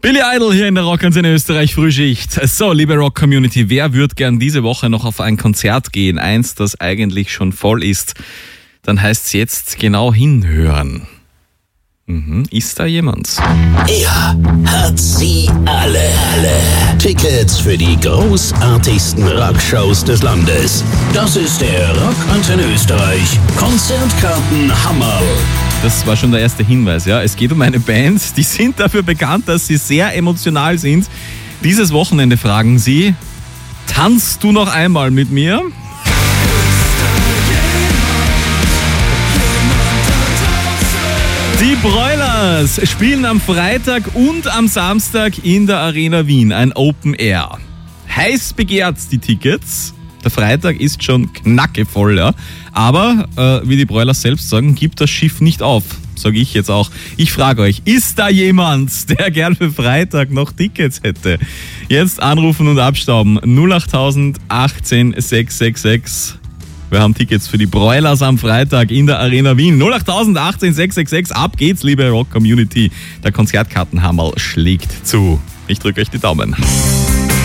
Billy Idol hier in der Rockantenne Österreich Frühschicht. So, liebe Rock-Community, wer würde gern diese Woche noch auf ein Konzert gehen? Eins, das eigentlich schon voll ist. Dann heißt's jetzt genau hinhören. Ist da jemand? Er hat sie alle. Tickets für die großartigsten Rockshows des Landes. Das ist der Rockantenne Österreich Konzertkartenhammer. Das war schon der erste Hinweis, ja. Es geht um eine Band, die sind dafür bekannt, dass sie sehr emotional sind. Dieses Wochenende fragen sie, tanzt du noch einmal mit mir? Die Broilers spielen am Freitag und am Samstag in der Arena Wien, ein Open Air. Heiß begehrt die Tickets. Der Freitag ist schon knackevoll, ja. Aber, wie die Broilers selbst sagen, gibt das Schiff nicht auf, sage ich jetzt auch. Ich frage euch, ist da jemand, der gern für Freitag noch Tickets hätte? Jetzt anrufen und abstauben. 08000 18 666. Wir haben Tickets für die Broilers am Freitag in der Arena Wien. 08000 18 666. Ab geht's, liebe Rock-Community. Der Konzertkartenhammer schlägt zu. Ich drücke euch die Daumen.